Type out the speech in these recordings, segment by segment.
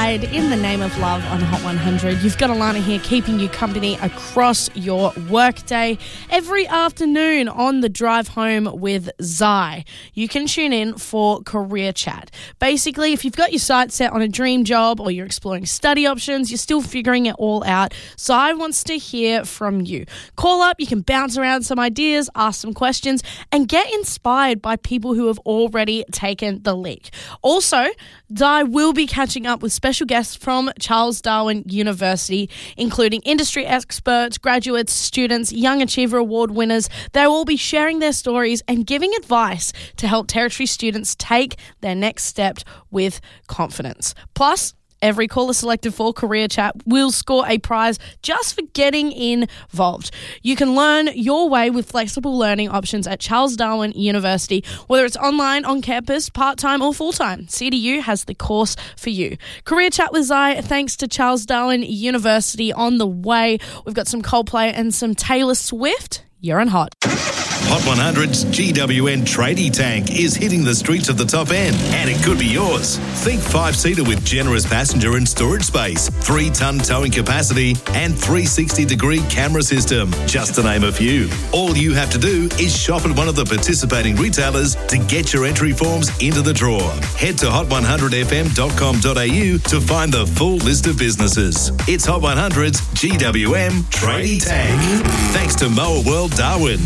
Ride in the name of love on Hot 100. You've got Alana here keeping you company across your workday. Every afternoon on the drive home with Zai, you can tune in for Career Chat. Basically, if you've got your sights set on a dream job or you're exploring study options, you're still figuring it all out, Zai wants to hear from you. Call up, you can bounce around some ideas, ask some questions, and get inspired by people who have already taken the leap. Also, Zai will be catching up with special guests from Charles Darwin University, including industry experts, graduates, students, Young Achiever Award winners. They'll all be sharing their stories and giving advice to help Territory students take their next step with confidence. Plus, every caller selected for Career Chat will score a prize just for getting involved. You can learn your way with flexible learning options at Charles Darwin University, whether it's online, on campus, part-time or full-time. CDU has the course for you. Career Chat with Zai, thanks to Charles Darwin University on the way. We've got some Coldplay and some Taylor Swift. You're on Hot. Hot 100's GWN Tradie Tank is hitting the streets of the top end, and it could be yours. Think 5-seater with generous passenger and storage space, 3-ton towing capacity, and 360-degree camera system, just to name a few. All you have to do is shop at one of the participating retailers to get your entry forms into the draw. Head to hot100fm.com.au to find the full list of businesses. It's Hot 100's GWM Tradie Tank. Thanks to Mower World Darwin.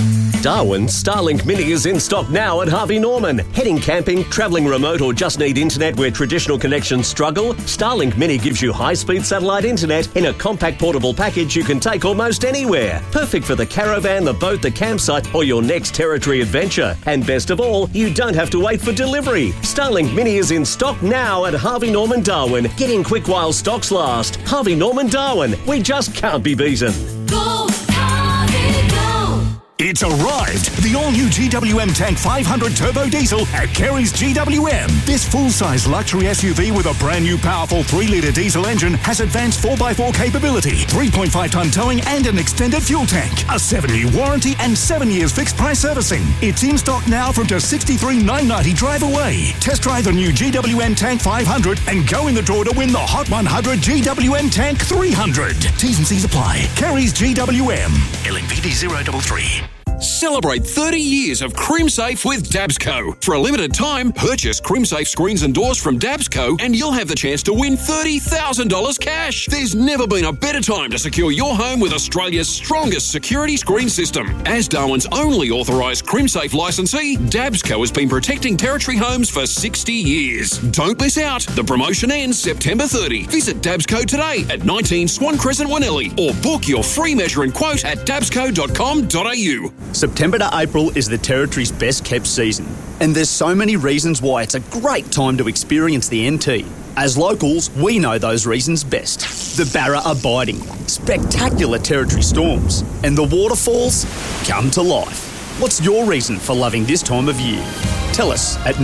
Darwin Starlink Mini is in stock now at Harvey Norman. Heading camping, travelling remote or just need internet where traditional connections struggle? Starlink Mini gives you high-speed satellite internet in a compact portable package you can take almost anywhere. Perfect for the caravan, the boat, the campsite or your next Territory adventure. And best of all, you don't have to wait for delivery. Starlink Mini is in stock now at Harvey Norman Darwin. Get in quick while stocks last. Harvey Norman Darwin. We just can't be beaten. Go, Harvey, go! It's arrived! The all-new GWM Tank 500 Turbo Diesel at Kerry's GWM. This full-size luxury SUV with a brand-new powerful 3-litre diesel engine has advanced 4x4 capability, 3.5-tonne towing and an extended fuel tank, a 7-year warranty and 7 years fixed-price servicing. It's in stock now from just $63,990 drive away. Test drive the new GWM Tank 500 and go in the draw to win the Hot 100 GWM Tank 300. T's and C's apply. Kerry's GWM. LNPD 033. Celebrate 30 years of CrimSafe with Dabsco. For a limited time, purchase CrimSafe screens and doors from Dabsco and you'll have the chance to win $30,000 cash. There's never been a better time to secure your home with Australia's strongest security screen system. As Darwin's only authorised CrimSafe licensee, Dabsco has been protecting Territory homes for 60 years. Don't miss out. The promotion ends September 30. Visit Dabsco today at 19 Swan Crescent, Wanelli or book your free measure and quote at dabsco.com.au. September to April is the Territory's best kept season, and there's so many reasons why it's a great time to experience the NT. As locals, we know those reasons best. The Barra are biting, spectacular Territory storms, and the waterfalls come to life. What's your reason for loving this time of year? Tell us at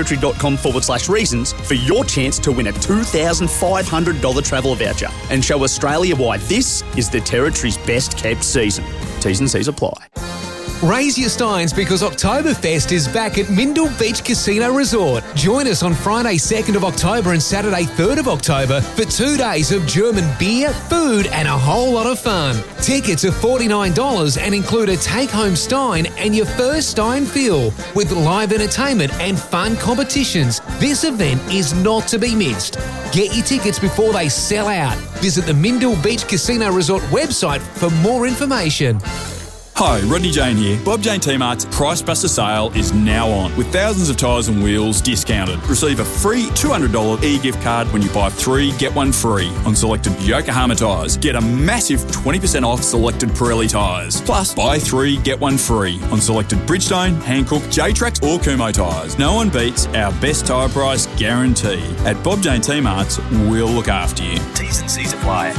northernterritory.com/reasons for your chance to win a $2,500 travel voucher and show Australia why this is the Territory's best kept season. T's and C's apply. Raise your steins because Oktoberfest is back at Mindle Beach Casino Resort. Join us on Friday 2nd of October and Saturday 3rd of October for 2 days of German beer, food and a whole lot of fun. Tickets are $49 and include a take-home stein and your first stein fill with live entertainment and fun competitions. This event is not to be missed. Get your tickets before they sell out. Visit the Mindle Beach Casino Resort website for more information. Hi, Rodney Jane here. Bob Jane T-Mart's Price Buster sale is now on, with thousands of tyres and wheels discounted. Receive a free $200 e-gift card when you buy 3, get 1 free on selected Yokohama tyres. Get a massive 20% off selected Pirelli tyres. Plus, buy 3, get 1 free on selected Bridgestone, Hankook, J-Trax or Kumho tyres. No one beats our best tyre price guarantee. At Bob Jane T-Mart's, we'll look after you. T's and C's apply.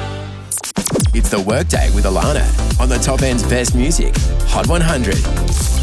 It's the Workday with Alana on the top end's best music. Hot 100.